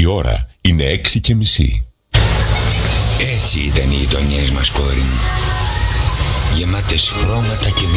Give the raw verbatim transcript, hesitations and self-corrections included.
ώρα είναι έξι και μισή. Έτσι ήταν οι γειτονιές μας, κόρη μου. Γεμάτες χρώματα και